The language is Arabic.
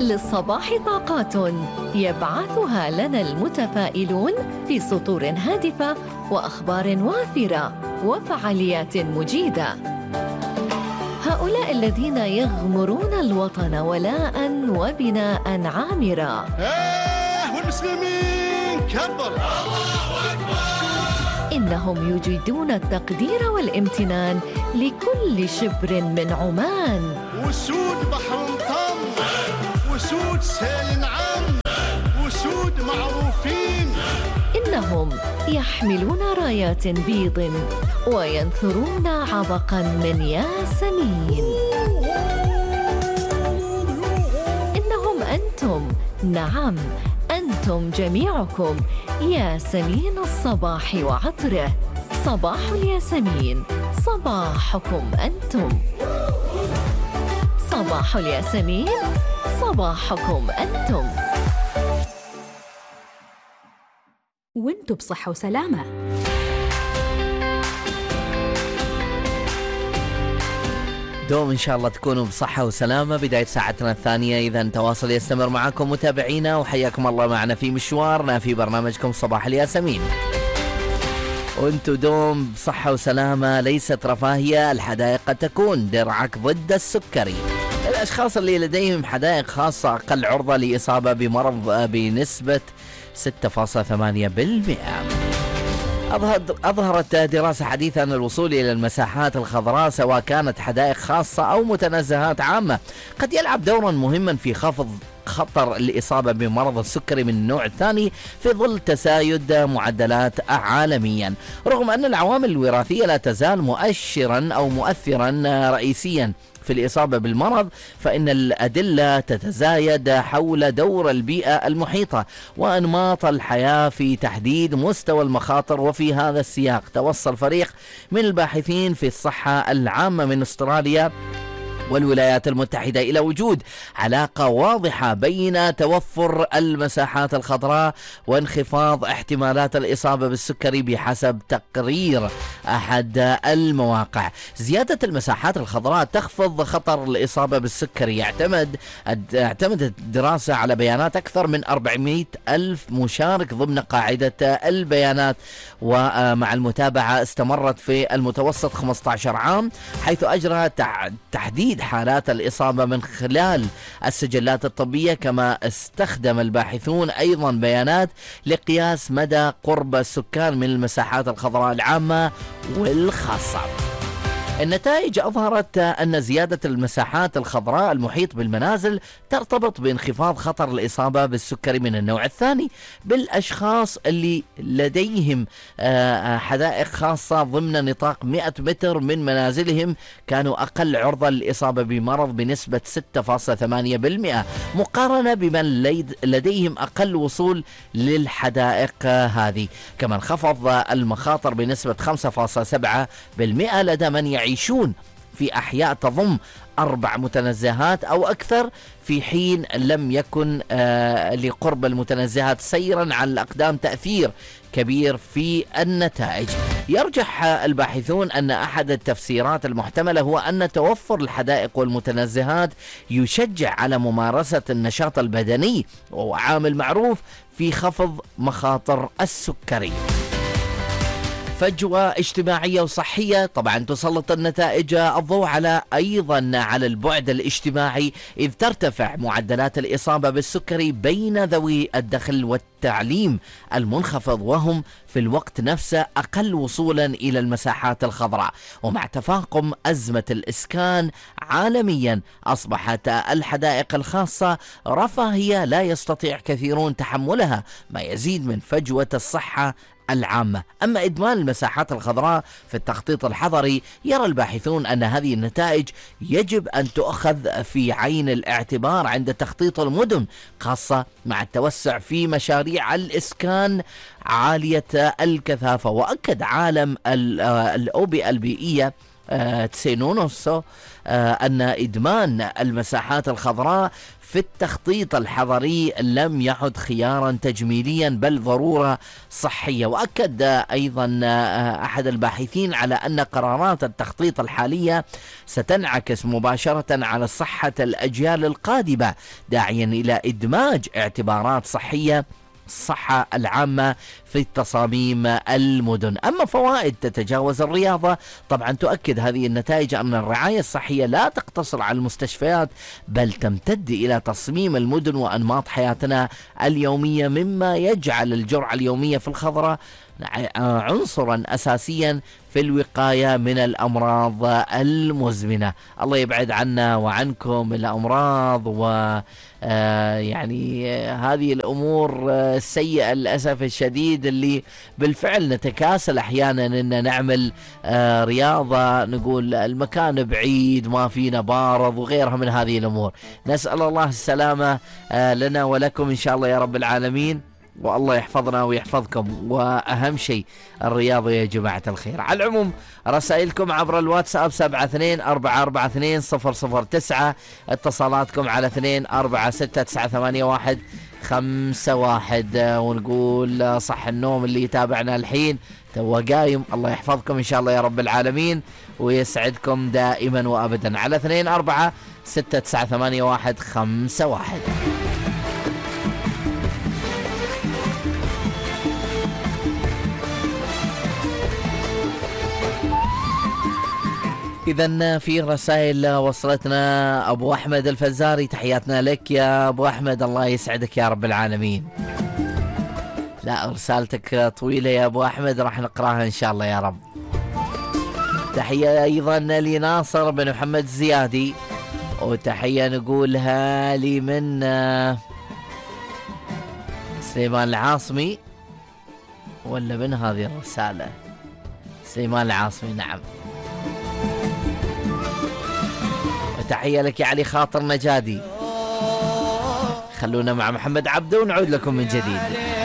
للصباح طاقات يبعثها لنا المتفائلون في سطور هادفة وأخبار وافرة وفعاليات مجيدة. هؤلاء الذين يغمرون الوطن ولاء وبناء عامرا. والمسلمين كبر الله أكبر. إنهم يجيدون التقدير والامتنان لكل شبر من عمان. وسود بحر مطم، وسود سيل نعم، وسود معروفين. إنهم يحملون رايات بيض وينثرون عبقا من ياسمين. إنهم أنتم، نعم أنتم جميعكم ياسمين الصباح وعطره. صباح الياسمين، صباحكم أنتم. صباح الياسمين، صباحكم أنتم. وانتم بصحة وسلامة. دوم إن شاء الله تكونوا بصحة وسلامة. بداية ساعتنا الثانية إذا تواصل يستمر معكم متابعينا، وحياكم الله معنا في مشوارنا في برنامجكم صباح الياسمين. وانتو دوم بصحة وسلامة، ليست رفاهية. الحدائق قد تكون درعك ضد السكري. الأشخاص اللي لديهم حدائق خاصة أقل عرضة لإصابة بمرض بنسبة 6.8%. أظهرت دراسة حديثة أن الوصول إلى المساحات الخضراء سواء كانت حدائق خاصة أو متنزهات عامة قد يلعب دورا مهما في خفض خطر الإصابة بمرض السكري من النوع الثاني في ظل تزايد معدلات عالميا. رغم أن العوامل الوراثية لا تزال مؤشرا أو مؤثرا رئيسيا في الإصابة بالمرض، فإن الأدلة تتزايد حول دور البيئة المحيطة وأنماط الحياة في تحديد مستوى المخاطر. وفي هذا السياق توصل فريق من الباحثين في الصحة العامة من أستراليا والولايات المتحدة إلى وجود علاقة واضحة بين توفر المساحات الخضراء وانخفاض احتمالات الإصابة بالسكري بحسب تقرير أحد المواقع. زيادة المساحات الخضراء تخفض خطر الإصابة بالسكري. اعتمدت الدراسة على بيانات أكثر من 400 ألف مشارك ضمن قاعدة البيانات، ومع المتابعة استمرت في المتوسط 15 عام، حيث أجرى تحديد حالات الإصابة من خلال السجلات الطبية. كما استخدم الباحثون أيضا بيانات لقياس مدى قرب السكان من المساحات الخضراء العامة والخاصة. النتائج أظهرت أن زيادة المساحات الخضراء المحيط بالمنازل ترتبط بانخفاض خطر الإصابة بالسكري من النوع الثاني بالأشخاص اللي لديهم حدائق خاصة ضمن نطاق 100 متر من منازلهم، كانوا أقل عرضة للإصابة بمرض بنسبة 6.8% مقارنة بمن لديهم أقل وصول للحدائق هذه. كما انخفض المخاطر بنسبة 5.7% لدى من يعيشون في أحياء تضم 4 متنزهات أو أكثر، في حين لم يكن لقرب المتنزهات سيرا على الأقدام تأثير كبير في النتائج. يرجح الباحثون أن أحد التفسيرات المحتملة هو أن توفر الحدائق والمتنزهات يشجع على ممارسة النشاط البدني، وهو عامل معروف في خفض مخاطر السكري. فجوة اجتماعية وصحية. طبعا تسلط النتائج الضوء أيضا على البعد الاجتماعي، إذ ترتفع معدلات الإصابة بالسكري بين ذوي الدخل والتعليم المنخفض، وهم في الوقت نفسه أقل وصولا إلى المساحات الخضراء. ومع تفاقم أزمة الإسكان عالميا أصبحت الحدائق الخاصة رفاهية لا يستطيع كثيرون تحملها، ما يزيد من فجوة الصحة العامة. أما إدمان المساحات الخضراء في التخطيط الحضري، يرى الباحثون أن هذه النتائج يجب أن تؤخذ في عين الاعتبار عند تخطيط المدن، خاصة مع التوسع في مشاريع الإسكان عالية الكثافة. وأكد عالم الأوبئة البيئية تسينونوسو أن إدمان المساحات الخضراء في التخطيط الحضري لم يعد خيارا تجميليا بل ضرورة صحية. وأكد أيضا أحد الباحثين على أن قرارات التخطيط الحالية ستنعكس مباشرة على صحة الأجيال القادمة، داعيا إلى إدماج اعتبارات صحية الصحة العامة في تصاميم المدن. أما فوائد تتجاوز الرياضة، طبعا تؤكد هذه النتائج أن الرعاية الصحية لا تقتصر على المستشفيات بل تمتد إلى تصميم المدن وأنماط حياتنا اليومية، مما يجعل الجرعة اليومية في الخضراء عنصرا أساسيا في الوقاية من الأمراض المزمنة. الله يبعد عنا وعنكم الأمراض يعني هذه الأمور السيئة للأسف الشديد اللي بالفعل نتكاسل أحيانا أن نعمل رياضة، نقول المكان بعيد ما فينا بارض وغيرها من هذه الأمور. نسأل الله السلامة لنا ولكم إن شاء الله يا رب العالمين، والله يحفظنا ويحفظكم، وأهم شيء الرياضة يا جماعة الخير. على العموم رسائلكم عبر الواتساب 72442009، اتصالاتكم على 24698151، ونقول صح النوم اللي يتابعنا الحين تو قايم، الله يحفظكم إن شاء الله يا رب العالمين ويسعدكم دائما وأبدا على 24698151. إذن في رسائل وصلتنا. أبو أحمد الفزاري، تحياتنا لك يا أبو أحمد، الله يسعدك يا رب العالمين. لا رسالتك طويلة يا أبو أحمد، راح نقراها إن شاء الله يا رب. تحية أيضا لناصر بن محمد الزيادي، وتحية نقولها لي من سليمان العاصمي، ولا من هذه الرسالة سليمان العاصمي؟ نعم. تحية لك يا علي خاطر نجادي. خلونا مع محمد عبده ونعود لكم من جديد.